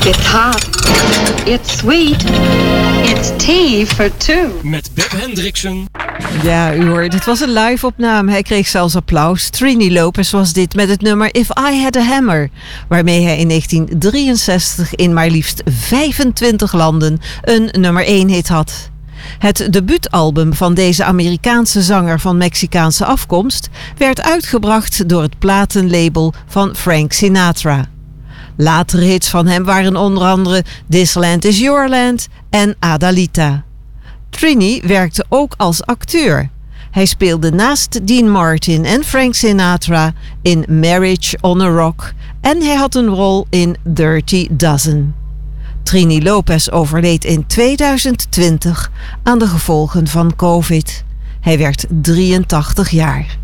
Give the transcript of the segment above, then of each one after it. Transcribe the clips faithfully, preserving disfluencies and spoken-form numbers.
It's hot. It's sweet. It's tea for two. Met Beb Hendrickson. Ja, u hoort, het was een live-opname. Hij kreeg zelfs applaus. Trini Lopez was dit met het nummer If I Had a Hammer, waarmee hij in negentien drieënzestig in maar liefst vijfentwintig landen een nummer één hit had. Het debuutalbum van deze Amerikaanse zanger van Mexicaanse afkomst werd uitgebracht door het platenlabel van Frank Sinatra. Latere hits van hem waren onder andere This Land Is Your Land en Adalita. Trini werkte ook als acteur. Hij speelde naast Dean Martin en Frank Sinatra in Marriage on a Rock en hij had een rol in Dirty Dozen. Trini Lopez overleed in tweeduizend twintig aan de gevolgen van COVID. Hij werd drieëntachtig jaar.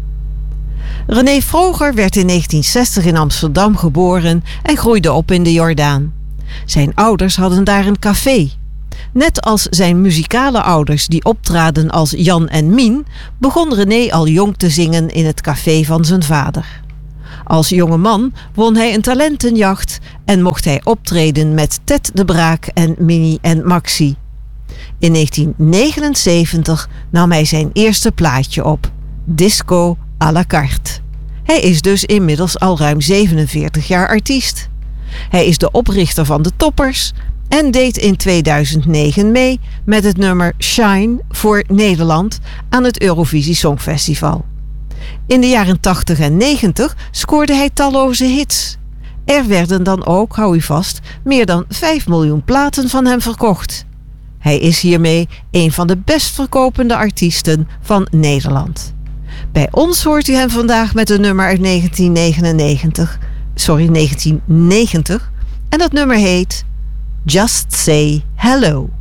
René Vroger werd in negentien zestig in Amsterdam geboren en groeide op in de Jordaan. Zijn ouders hadden daar een café. Net als zijn muzikale ouders die optraden als Jan en Mien, begon René al jong te zingen in het café van zijn vader. Als jonge man won hij een talentenjacht en mocht hij optreden met Ted de Braak en Minnie en Maxi. In negentien negenenzeventig nam hij zijn eerste plaatje op, Disco à la carte. Hij is dus inmiddels al ruim zevenenveertig jaar artiest. Hij is de oprichter van de Toppers en deed in tweeduizend negen mee met het nummer Shine voor Nederland aan het Eurovisie Songfestival. In de jaren tachtig en negentig scoorde hij talloze hits. Er werden dan ook, hou u vast, meer dan vijf miljoen platen van hem verkocht. Hij is hiermee een van de best verkopende artiesten van Nederland. Bij ons hoort u hem vandaag met een nummer uit negentien negenennegentig, sorry, negentien negentig en dat nummer heet Just Say Hello.